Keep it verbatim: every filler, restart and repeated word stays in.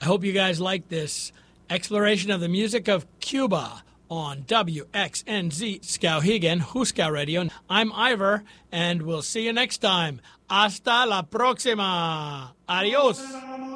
hope you guys like this exploration of the music of Cuba on W X N Z Skowhegan, Huska Radio. I'm Ivor, and we'll see you next time. Hasta la próxima. Adios.